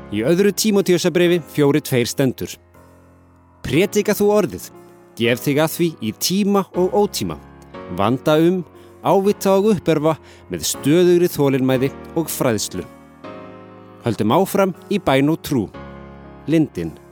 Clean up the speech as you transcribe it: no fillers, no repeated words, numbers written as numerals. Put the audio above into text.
Í öðru Tímóteusarbréfi 4:2 stendur: Prédika þú orðið, gef þig að því í tíma og ótíma, vanda ávita og uppörva með stöðugri þolinmæði og fræðslu. Höldum áfram í bæn og trú. Lindin.